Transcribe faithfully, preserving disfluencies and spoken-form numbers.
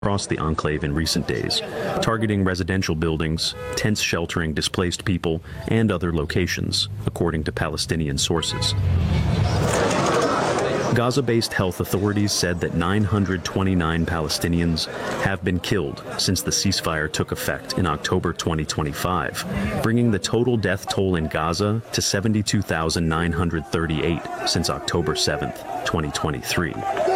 across the enclave in recent days, targeting residential buildings, tents sheltering displaced people, and other locations, according to Palestinian sources. Gaza-based health authorities said that nine hundred twenty-nine Palestinians have been killed since the ceasefire took effect in October twenty twenty-five, bringing the total death toll in Gaza to seventy-two thousand nine hundred thirty-eight since October seventh, twenty twenty-three.